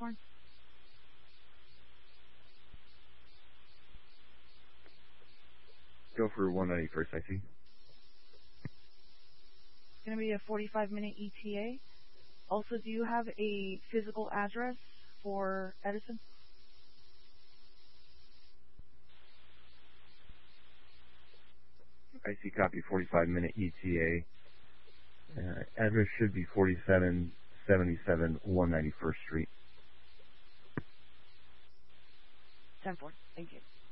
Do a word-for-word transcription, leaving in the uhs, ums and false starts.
California. Go for one ninety-first, I see. It's going to be a forty-five minute E T A. Also, do you have a physical address for Edison? I see, copy, forty-five minute E T A. Uh, address should be forty-seven seventy-seven one ninety-first Street. ten four. Thank you.